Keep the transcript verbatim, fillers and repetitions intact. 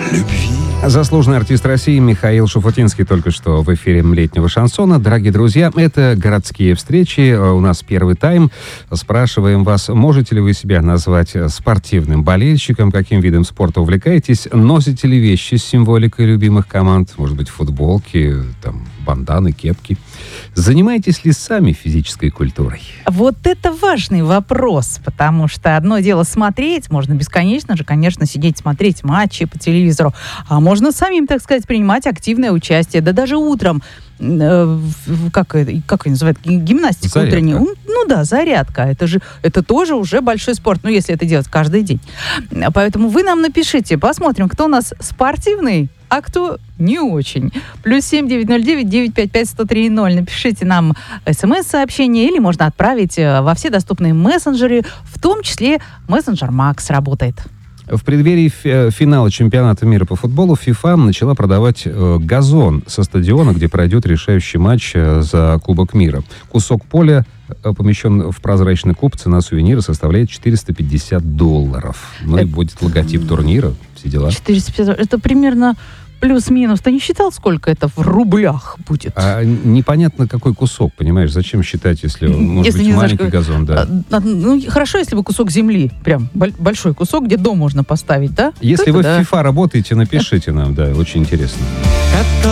любви. Заслуженный артист России Михаил Шуфутинский только что в эфире летнего шансона. Дорогие друзья, это городские встречи. У нас первый тайм. Спрашиваем вас, можете ли вы себя назвать спортивным болельщиком, каким видом спорта увлекаетесь, носите ли вещи с символикой любимых команд, может быть, футболки, там, банданы, кепки. Занимаетесь ли сами физической культурой? Вот это важный вопрос, потому что одно дело смотреть, можно бесконечно же, конечно, сидеть, смотреть матчи по телевизору, а можно самим, так сказать, принимать активное участие, да даже утром, э, как, как ее называют, гимнастика Зарядка. утренняя. Ну да, зарядка, это же, это тоже уже большой спорт, ну если это делать каждый день. Поэтому вы нам напишите, посмотрим, кто у нас спортивный, а кто не очень. Плюс семь девять ноль девять девять пять пять сто три ноль. Напишите нам смс-сообщение или можно отправить во все доступные мессенджеры, в том числе мессенджер Макс работает. В преддверии фи- финала чемпионата мира по футболу FIFA начала продавать э, газон со стадиона, где пройдет решающий матч э, за Кубок мира. Кусок поля э, помещен в прозрачный куб, цена сувенира составляет четыреста пятьдесят долларов. Ну и будет логотип турнира, все дела. четыреста пятьдесят, это примерно плюс-минус. Ты не считал, сколько это в рублях будет? А непонятно, какой кусок, понимаешь? Зачем считать, если, может Если быть, не знаешь, маленький как- газон, да. А, ну, хорошо, если бы кусок земли, прям боль- большой кусок, где дом можно поставить, да? Если Это вы да. в FIFA работаете, напишите нам, да, очень интересно.